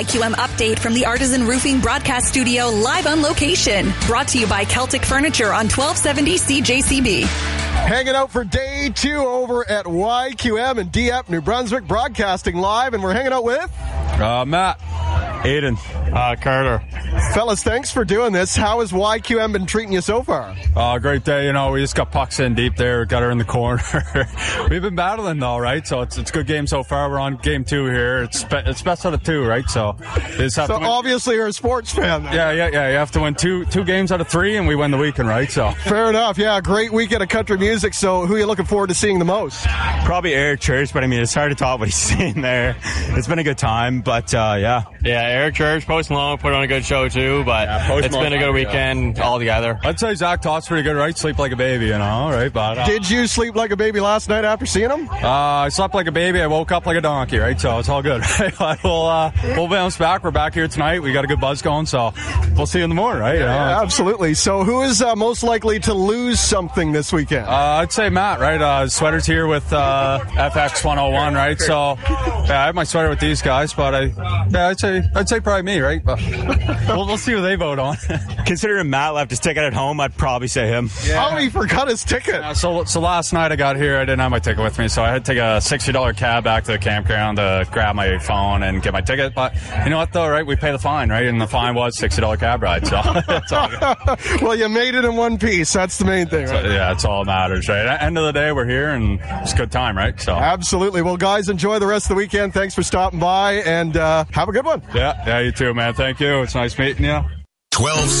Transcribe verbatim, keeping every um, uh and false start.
Y Q M update from the Artisan Roofing Broadcast Studio live on location. Brought to you by Celtic Furniture on twelve seventy C J C B. Hanging out for day two over at Y Q M in Dieppe, New Brunswick, broadcasting live, and we're hanging out with... Uh, Matt. Aiden. Uh, Carter. Fellas, thanks for doing this. How has Y Q M been treating you so far? Uh, great day. You know, we just got pucks in deep there, got her in the corner. We've been battling, though, right? So it's it's a good game so far. We're on game two here. It's be- it's best out of two, right? So you just have so to win. Obviously you're a sports fan, then. Yeah, yeah, yeah. You have to win two two games out of three, and we win the weekend, right? So fair enough. Yeah, great weekend of country music. So who are you looking forward to seeing the most? Probably Eric Church, but I mean, it's hard to talk what he's saying there. It's been a good time, but uh, yeah. Yeah, Eric Church, Post Malone put on a good show too, but yeah, it's been a good weekend yeah. all together. I'd say Zach Todd's pretty good, right? Sleep like a baby, you know, right? But uh, did you sleep like a baby last night after seeing him? Uh, I slept like a baby. I woke up like a donkey, right? So it's all good. Right? we'll uh, we'll bounce back. We're back here tonight. We got a good buzz going, so we'll see you in the morning, right? You know? Yeah, absolutely. So who is uh, most likely to lose something this weekend? Uh, I'd say Matt, right? Uh, his sweater's here with uh, F X one oh one, right? So yeah, I have my sweater with these guys, but I yeah, I'd say I'd say probably me, right? But we'll, we'll see what they vote on. Considering Matt left his ticket at home, I'd probably say him. Yeah. Oh, he forgot his ticket. Yeah, so so last night I got here, I didn't have my ticket with me, so I had to take a sixty dollars cab back to the campground to grab my phone and get my ticket. But you know what, though, right? We pay the fine, right? And the fine was sixty dollars cab ride, so that's all good. Well, you made it in one piece. That's the main thing, right? So, yeah, that's all that matters, right? At the end of the day, we're here, and it's a good time, right? So absolutely. Well, guys, enjoy the rest of the weekend. Thanks for stopping by, and uh, have a good one. Yeah, yeah, you too, man. Thank you. It's nice meeting you. twelve